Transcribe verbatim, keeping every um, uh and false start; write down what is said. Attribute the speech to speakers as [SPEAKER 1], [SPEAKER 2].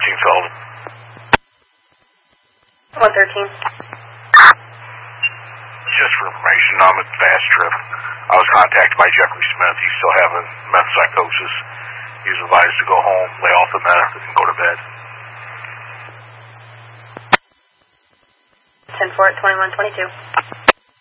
[SPEAKER 1] thirteen Sullivan.
[SPEAKER 2] one thirteen.
[SPEAKER 1] Just for information, I'm at Fast Trip. I was contacted by Jeffrey Smith. He's still having meth psychosis. He's advised to go home, lay off the meth, and go to bed.
[SPEAKER 2] ten four at twenty-one twenty-two.